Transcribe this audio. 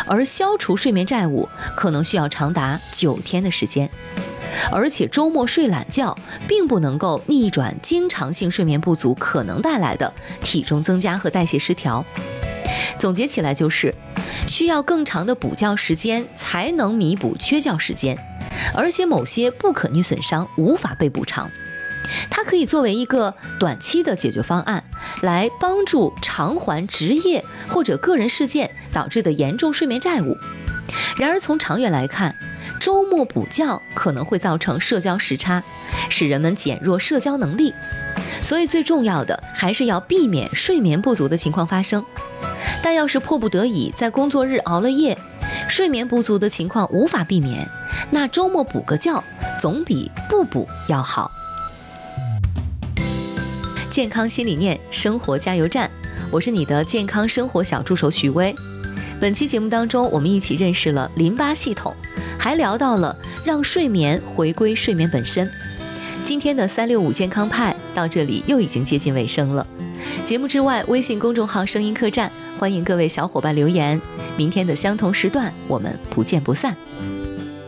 而消除睡眠债务可能需要长达9天的时间。而且周末睡懒觉并不能够逆转经常性睡眠不足可能带来的体重增加和代谢失调。总结起来就是，需要更长的补觉时间才能弥补缺觉时间，而且某些不可逆损伤无法被补偿。它可以作为一个短期的解决方案，来帮助偿还职业或者个人事件导致的严重睡眠债务。然而从长远来看，周末补觉可能会造成社交时差，使人们减弱社交能力。所以最重要的还是要避免睡眠不足的情况发生。但要是迫不得已在工作日熬了夜，睡眠不足的情况无法避免，那周末补个觉总比不补要好。健康新理念，生活加油站，我是你的健康生活小助手许巍。本期节目当中，我们一起认识了淋巴系统，还聊到了让睡眠回归睡眠本身。今天的365健康派到这里又已经接近尾声了。节目之外，微信公众号声音客栈，欢迎各位小伙伴留言。明天的相同时段，我们不见不散。